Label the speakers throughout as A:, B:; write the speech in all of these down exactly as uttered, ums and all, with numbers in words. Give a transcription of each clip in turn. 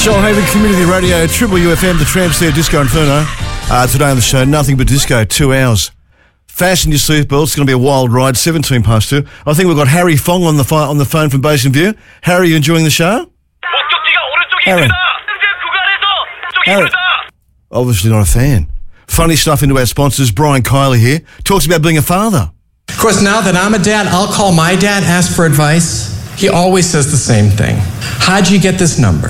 A: Shoalhaven Community Radio, Triple U F M, the Tramps there, Disco Inferno. Uh, today on the show, nothing but disco, two hours. Fasten your seatbelts, it's going to be a wild ride, seventeen past two. I think we've got Harry Fong on the fi- on the phone from Basin View. Harry, you enjoying the show? Harry. Harry. Obviously not a fan. Funny stuff into our sponsors. Brian Kiley here. Talks about being a father.
B: Of course, now that I'm a dad, I'll call my dad, ask for advice. He always says the same thing. How'd you get this number?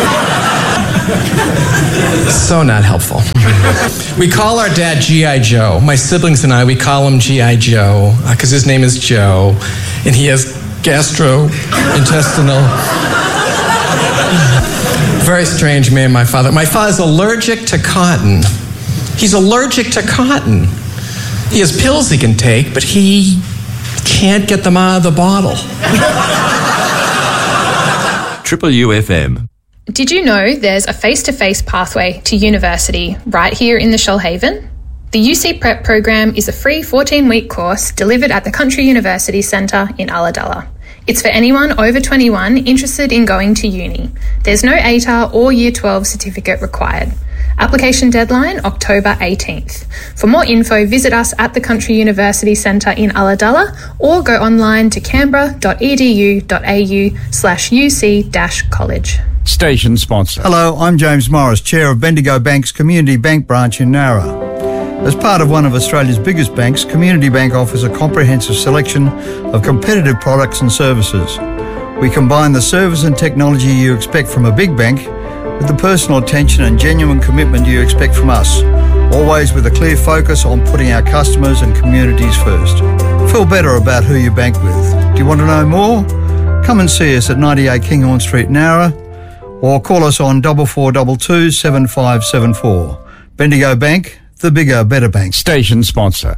B: So not helpful. We call our dad G I. Joe. My siblings and I, we call him G I. Joe because uh, his name is Joe, and he has gastrointestinal. Very strange man, my father. My father's allergic to cotton. He's allergic to cotton. He has pills he can take, but he can't get them out of the bottle.
C: Triple U F M.
D: Did you know there's a face-to-face pathway to university right here in the Shoalhaven? The U C Prep program is a free fourteen-week course delivered at the Country University Centre in Ulladulla. It's for anyone over twenty-one interested in going to uni. There's no A T A R or Year twelve certificate required. Application deadline, October eighteenth. For more info, visit us at the Country University Centre in Ulladulla or go online to canberra.edu.au slash UC dash college.
E: Station sponsor.
F: Hello, I'm James Morris, Chair of Bendigo Bank's Community Bank branch in Nowra. As part of one of Australia's biggest banks, Community Bank offers a comprehensive selection of competitive products and services. We combine the service and technology you expect from a big bank with the personal attention and genuine commitment you expect from us, always with a clear focus on putting our customers and communities first. Feel better about who you bank with. Do you want to know more? Come and see us at ninety-eight Kinghorn Street, Nowra, or call us on four four two two, seven five seven four. Bendigo Bank, the bigger, better bank.
E: Station sponsor.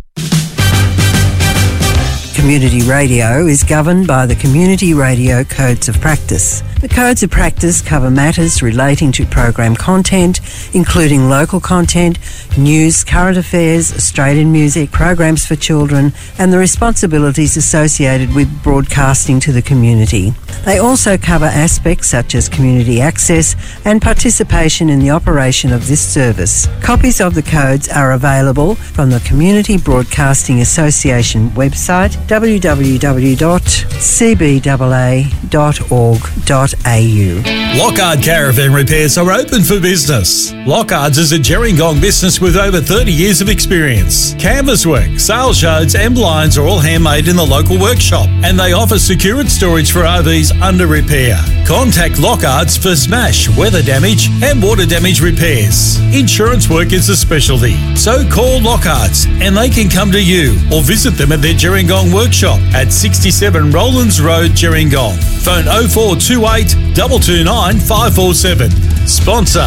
G: Community radio is governed by the Community Radio Codes of Practice. The Codes of Practice cover matters relating to program content, including local content, news, current affairs, Australian music, programs for children, and the responsibilities associated with broadcasting to the community. They also cover aspects such as community access and participation in the operation of this service. Copies of the codes are available from the Community Broadcasting Association website, w w w dot c b a a dot org dot a u.
H: Lockhart Caravan Repairs are open for business. Lockhart's is a Gerringong business with over thirty years of experience. Canvas work, sales yards and blinds are all handmade in the local workshop, and they offer secured storage for R Vs under repair. Contact Lockhart's for smash, weather damage and water damage repairs. Insurance work is a specialty, so call Lockhart's and they can come to you or visit them at their Gerringong workshop at sixty-seven Rowlands Road, Gerringong. Phone oh four two eight, two two nine, five four seven. Sponsor.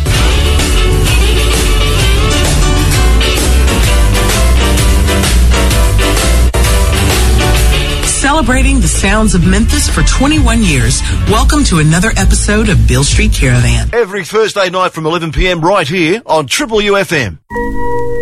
I: Celebrating the sounds of Memphis for twenty-one years. Welcome to another episode of Beale Street Caravan.
A: Every Thursday night from eleven p m right here on Triple U F M.